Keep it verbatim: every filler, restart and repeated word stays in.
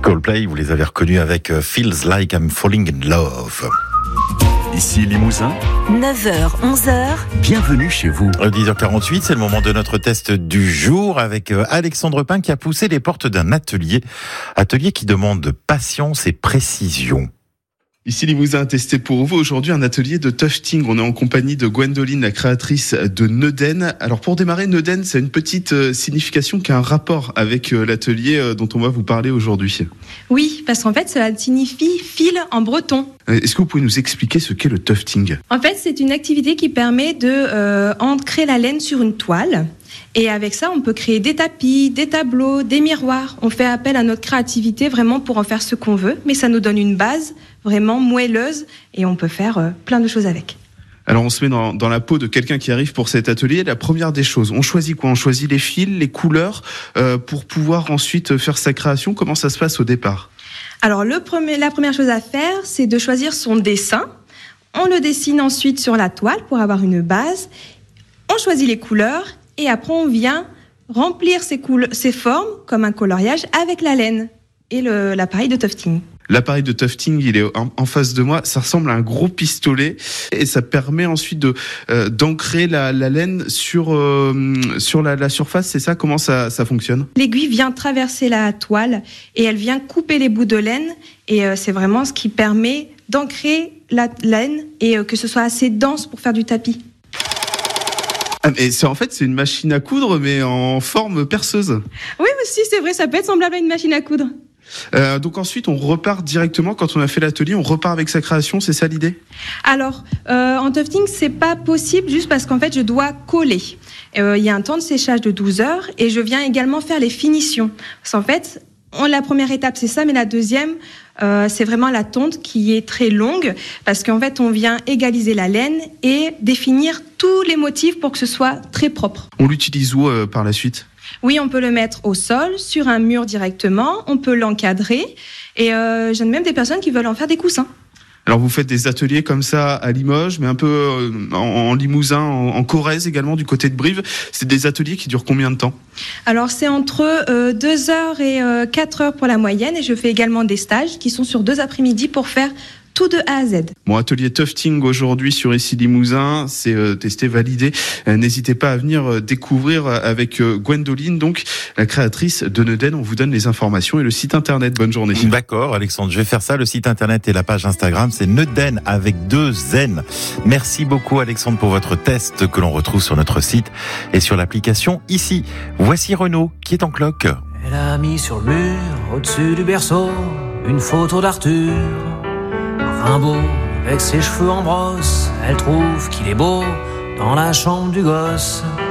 Coldplay, vous les avez reconnus avec Feels Like I'm Falling in Love. Ici Limousin, neuf heures, onze heures. Bienvenue chez vous. dix heures quarante-huit, c'est le moment de notre test du jour avec Alexandre Pin qui a poussé les portes d'un atelier. Atelier qui demande patience et précision. Ici Limousin a testé pour vous aujourd'hui un atelier de tufting. On est en compagnie de Gwendoline, la créatrice de Neuden. Alors pour démarrer, Neuden, c'est une petite euh, signification qui a un rapport avec euh, l'atelier euh, dont on va vous parler aujourd'hui. Oui, parce qu'en fait, cela signifie fil en breton. Est-ce que vous pouvez nous expliquer ce qu'est le tufting ? En fait, c'est une activité qui permet de euh, ancrer la laine sur une toile. Et avec ça, on peut créer des tapis, des tableaux, des miroirs. On fait appel à notre créativité vraiment pour en faire ce qu'on veut. Mais ça nous donne une base vraiment moelleuse et on peut faire euh, plein de choses avec. Alors on se met dans, dans la peau de quelqu'un qui arrive pour cet atelier. La première des choses, on choisit quoi ? On choisit les fils, les couleurs euh, pour pouvoir ensuite faire sa création. Comment ça se passe au départ ? Alors le premier, la première chose à faire, c'est de choisir son dessin. On le dessine ensuite sur la toile pour avoir une base. On choisit les couleurs et après on vient remplir ces, coule- ces formes comme un coloriage avec la laine et le, l'appareil de tufting. L'appareil de tufting, il est en, en face de moi. Ça ressemble à un gros pistolet et ça permet ensuite de euh, d'ancrer la, la laine sur euh, sur la, la surface. C'est ça ? Comment ça ça fonctionne ? L'aiguille vient traverser la toile et elle vient couper les bouts de laine et euh, c'est vraiment ce qui permet d'ancrer la laine et euh, que ce soit assez dense pour faire du tapis. Ah, mais c'est en fait c'est une machine à coudre mais en forme perceuse. Oui, aussi c'est vrai, ça peut être semblable à une machine à coudre. Euh, donc ensuite, on repart directement, quand on a fait l'atelier, on repart avec sa création, c'est ça l'idée ? Alors, euh, en tufting, c'est pas possible juste parce qu'en fait, je dois coller. Il euh, y a un temps de séchage de douze heures et je viens également faire les finitions. Parce qu'en fait, on, la première étape, c'est ça, mais la deuxième, euh, c'est vraiment la tonte qui est très longue parce qu'en fait, on vient égaliser la laine et définir tous les motifs pour que ce soit très propre. On l'utilise où euh, par la suite ? Oui, on peut le mettre au sol, sur un mur directement, on peut l'encadrer et euh, j'ai même des personnes qui veulent en faire des coussins. Alors vous faites des ateliers comme ça à Limoges, mais un peu euh, en, en Limousin, en, en Corrèze également, du côté de Brive. C'est des ateliers qui durent combien de temps ? Alors c'est entre euh, deux heures et euh, quatre heures pour la moyenne et je fais également des stages qui sont sur deux après-midi pour faire tout de A à Z. Bon, atelier tufting aujourd'hui sur Ici Limousin, c'est euh, testé, validé. Euh, n'hésitez pas à venir euh, découvrir avec euh, Gwendoline, donc la créatrice de Neuden. On vous donne les informations et le site internet. Bonne journée. D'accord, Alexandre, je vais faire ça. Le site internet et la page Instagram, c'est Neuden avec deux N. Merci beaucoup, Alexandre, pour votre test que l'on retrouve sur notre site et sur l'application Ici. Voici Renaud qui est en cloque. Elle a mis sur le mur, au-dessus du berceau, une photo d'Arthur. Rimbaud, avec ses cheveux en brosse, elle trouve qu'il est beau dans la chambre du gosse.